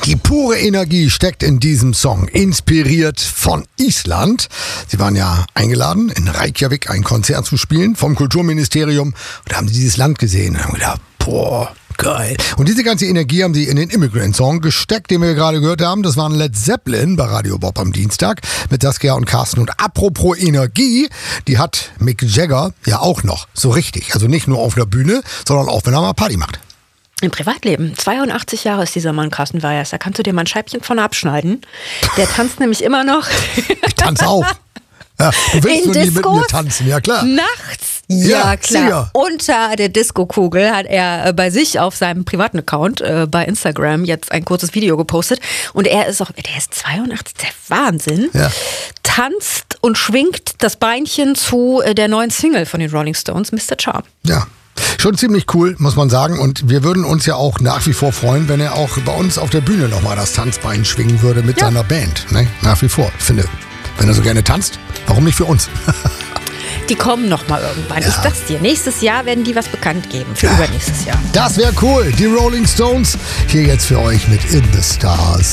Die pure Energie steckt in diesem Song, inspiriert von Island. Sie waren ja eingeladen, in Reykjavik ein Konzert zu spielen vom Kulturministerium. Und da haben sie dieses Land gesehen und haben gedacht, boah, geil. Und diese ganze Energie haben sie in den Immigrant-Song gesteckt, den wir gerade gehört haben. Das waren Led Zeppelin bei Radio Bob am Dienstag mit Saskia und Carsten. Und apropos Energie, die hat Mick Jagger ja auch noch so richtig. Also nicht nur auf der Bühne, sondern auch, wenn er mal Party macht. Im Privatleben. 82 Jahre ist dieser Mann, Carsten Weijers. Da kannst du dir mal ein Scheibchen von abschneiden. Der tanzt nämlich immer noch. Ich tanze auch. Ja, du willst nur nie mit mir tanzen, ja klar. Nachts? Ja, klar. Sicher. Unter der Disco-Kugel hat er bei sich auf seinem privaten Account bei Instagram jetzt ein kurzes Video gepostet. Und der ist 82, der Wahnsinn. Ja. Tanzt und schwingt das Beinchen zu der neuen Single von den Rolling Stones, Mr. Charm. Ja. Schon ziemlich cool, muss man sagen. Und wir würden uns ja auch nach wie vor freuen, wenn er auch bei uns auf der Bühne nochmal das Tanzbein schwingen würde mit seiner Band. Ne? Nach wie vor. Ich finde, wenn er so gerne tanzt, warum nicht für uns? Die kommen nochmal irgendwann. Ja. Ich sag's dir, nächstes Jahr werden die was bekannt geben. Für übernächstes Jahr. Das wäre cool. Die Rolling Stones hier jetzt für euch mit In the Stars.